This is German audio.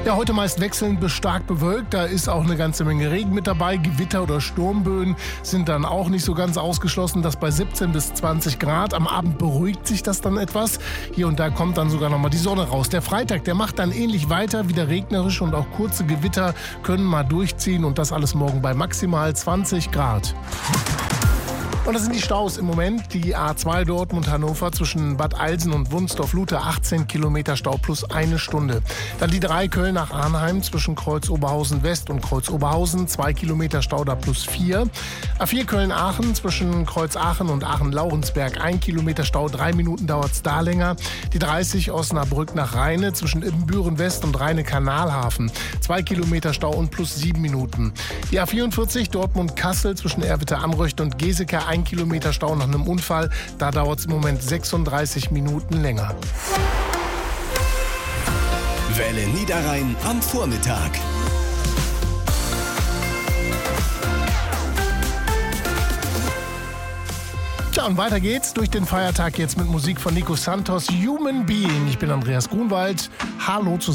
Ja, heute meist wechselnd bis stark bewölkt. Da ist auch eine ganze Menge Regen mit dabei. Gewitter oder Sturmböen sind dann auch nicht so ganz ausgeschlossen. Das bei 17 bis 20 Grad. Am Abend beruhigt sich das dann etwas. Hier und da kommt dann sogar noch mal die Sonne raus. Der Freitag, der macht dann ähnlich weiter. Wieder regnerisch und auch kurze Gewitter können mal durchziehen. Und das alles morgen bei maximal 20 Grad. Und das sind die Staus im Moment. Die A2 Dortmund-Hannover zwischen Bad Eilsen und Wunstorf-Lute, 18 Kilometer Stau plus 1 Stunde. Dann die 3 Köln nach Arnheim zwischen Kreuz Oberhausen West und Kreuz Oberhausen, 2 Kilometer Stau da plus 4. A4 Köln-Aachen zwischen Kreuz Aachen und Aachen-Laurensberg, 1 Kilometer Stau, 3 Minuten dauert es da länger. Die 30 Osnabrück nach Rheine zwischen Ibbenbüren West und Rheine-Kanalhafen, 2 Kilometer Stau und plus 7 Minuten. Die A44 Dortmund-Kassel zwischen Erwitte-Amröcht und Geseke, 1 Kilometer Stau nach einem Unfall. Da dauert es im Moment 36 Minuten länger. Welle Niederrhein am Vormittag. Tja, und weiter geht's durch den Feiertag jetzt mit Musik von Nico Santos, Human Being. Ich bin Andreas Grunwald. Hallo zusammen.